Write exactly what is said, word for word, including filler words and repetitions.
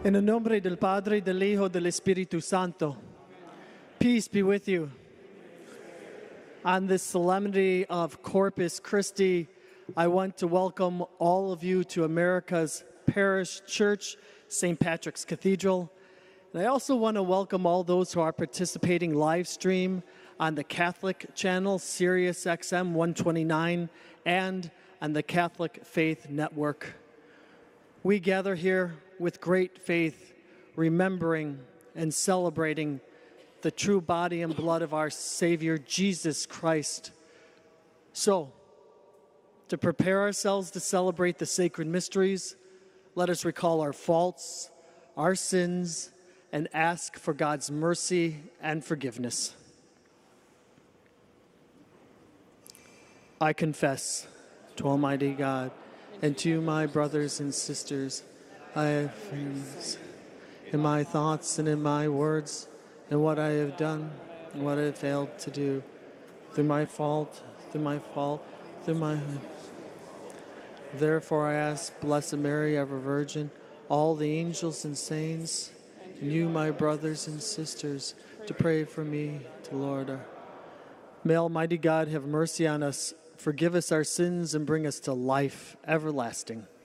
In el nombre del Padre, del Hijo, del Espíritu Santo. Peace be with you. On this solemnity of Corpus Christi, I want to welcome all of you to America's Parish Church, Saint Patrick's Cathedral. And I also want to welcome all those who are participating live stream on the Catholic channel, Sirius X M one twenty-nine, and on the Catholic Faith Network. We gather here with great faith, remembering and celebrating the true body and blood of our Savior, Jesus Christ. So, to prepare ourselves to celebrate the sacred mysteries, let us recall our faults, our sins, and ask for God's mercy and forgiveness. I confess to Almighty God and to my brothers and sisters, I have failed in my thoughts and in my words, and what I have done and what I have failed to do, through my fault, through my fault, through my... Therefore I ask, Blessed Mary, ever Virgin, all the angels and saints, and you, my brothers and sisters, to pray for me to Lord. Our... May Almighty God have mercy on us, forgive us our sins, and bring us to life everlasting.